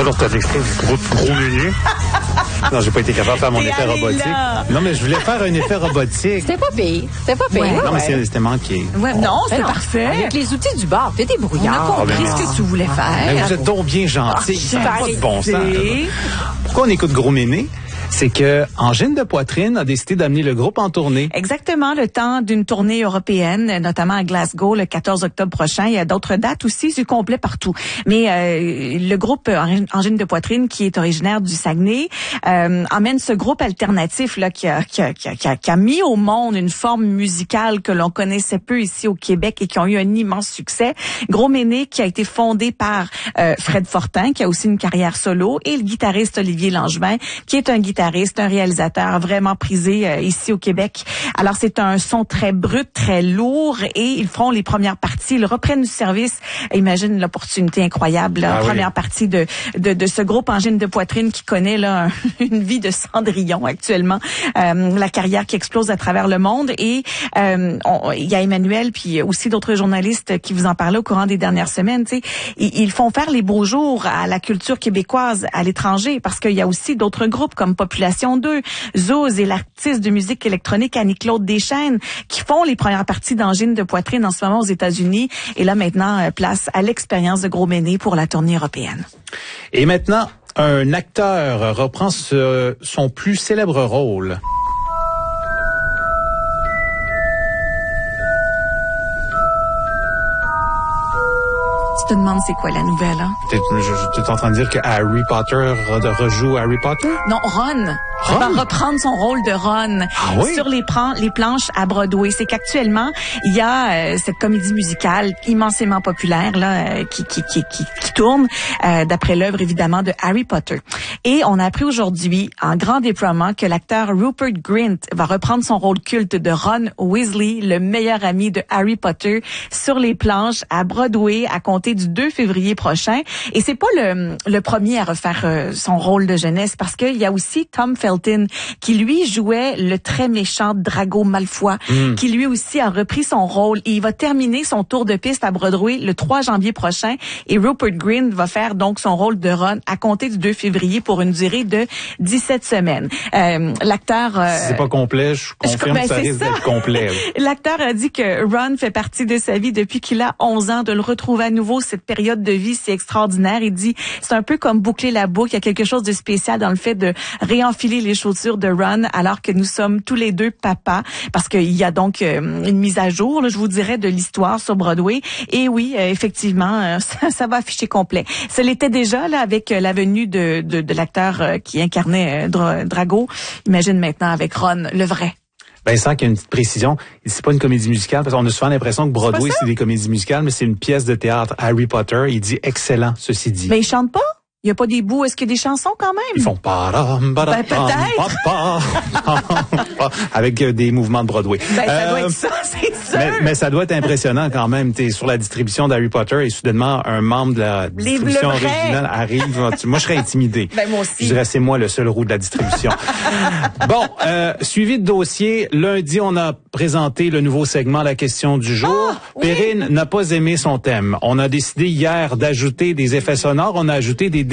Alors, t'as l'extrait du groupe Gros Méné? Non, j'ai pas été capable de faire mon effet robotique. Là. Non, mais je voulais faire un effet robotique. C'était pas pire. C'était pas pire. Ouais. Non, mais c'était manqué. Ouais, non, c'était parfait. Avec les outils du bar, t'es On a débrouillard. compris ce que tu voulais Mais faire. vous êtes donc bien gentil. Ça n'a pas de bon sens. C'est- Pourquoi on écoute Gros Méné? C'est que Angine de Poitrine a décidé d'amener le groupe en tournée. Exactement, le temps d'une tournée européenne, notamment à Glasgow le 14 octobre prochain. Il y a d'autres dates aussi, du complet partout. Mais le groupe Angine de Poitrine, qui est originaire du Saguenay, emmène ce groupe alternatif là qui a mis au monde une forme musicale que l'on connaissait peu ici au Québec et qui ont eu un immense succès. Gros Méné, qui a été fondé par Fred Fortin, qui a aussi une carrière solo, et le guitariste Olivier Langevin, qui est un guitariste, un réalisateur vraiment prisé ici au Québec. Alors, c'est un son très brut, très lourd, et ils feront les premières parties. Ils reprennent du service. Imagine l'opportunité incroyable, la première partie de ce groupe Angine de Poitrine qui connaît là une vie de Cendrillon actuellement, la carrière qui explose à travers le monde. Et il y a Emmanuel, puis aussi d'autres journalistes qui vous en parlaient au courant des dernières semaines. Tu sais, ils font faire les beaux jours à la culture québécoise à l'étranger, parce qu'il y a aussi d'autres groupes comme Population 2, Zouz et l'artiste de musique électronique Annie-Claude Deschênes qui font les premières parties d'Angine de Poitrine en ce moment aux États-Unis. Et là, maintenant, place à l'expérience de Gros Méné pour la tournée européenne. Et maintenant, un acteur reprend son plus célèbre rôle. Tu te demandes c'est quoi la nouvelle, hein? Tu es en train de dire que Harry Potter rejoue Harry Potter? Non, Ron. Ron? Va reprendre son rôle de Ron sur les planches à Broadway. C'est qu'actuellement, il y a cette comédie musicale immensément populaire là qui tourne d'après l'œuvre évidemment de Harry Potter. Et on a appris aujourd'hui en grand déploiement que l'acteur Rupert Grint va reprendre son rôle culte de Ron Weasley, le meilleur ami de Harry Potter, sur les planches à Broadway à compter du 2 février prochain. Et c'est pas le premier à refaire son rôle de jeunesse, parce qu'il y a aussi Tom Felton qui lui jouait le très méchant Drago Malfoy, qui lui aussi a repris son rôle, et il va terminer son tour de piste à Broadway le 3 janvier prochain, et Rupert Grint va faire donc son rôle de Ron à compter du 2 février pour une durée de 17 semaines. L'acteur Si c'est pas complet, je confirme que ça risque d'être complet. Oui. L'acteur a dit que Ron fait partie de sa vie depuis qu'il a 11 ans, de le retrouver à nouveau, cette période de vie si extraordinaire. Il dit, c'est un peu comme boucler la boucle. Il y a quelque chose de spécial dans le fait de réenfiler les chaussures de Ron alors que nous sommes tous les deux papas, parce qu'il y a donc une mise à jour, là, je vous dirais, de l'histoire sur Broadway. Et oui, effectivement, ça va afficher complet. Ça l'était déjà là avec la venue de l'acteur qui incarnait Drago. Imagine maintenant avec Ron, le vrai. Vincent, qu'il y a une petite précision. C'est pas une comédie musicale, parce qu'on a souvent l'impression que Broadway, c'est des comédies musicales, mais c'est une pièce de théâtre. Harry Potter, il dit excellent, ceci dit. Mais il chante pas? Il y a pas des bouts, est-ce qu'il y a des chansons quand même? Ils font avec des mouvements de Broadway. Ça doit être ça, c'est sûr. Mais ça doit être impressionnant quand même. T'es sur la distribution d'Harry Potter et soudainement un membre de la distribution originale arrive. Moi, je serais intimidé. Ben, moi aussi. Je dirais, c'est moi le seul roux de la distribution. Bon, suivi de dossier. Lundi, on a présenté le nouveau segment La question du jour. Perrine n'a pas aimé son thème. On a décidé hier d'ajouter des effets sonores. On a ajouté des